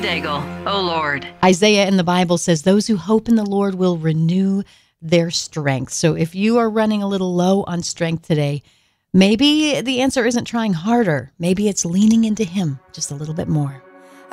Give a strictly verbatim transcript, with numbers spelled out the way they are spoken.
Daigle, O Lord. Isaiah in the Bible says, those who hope in the Lord will renew their strength. So if you are running a little low on strength today, maybe the answer isn't trying harder. Maybe it's leaning into Him just a little bit more.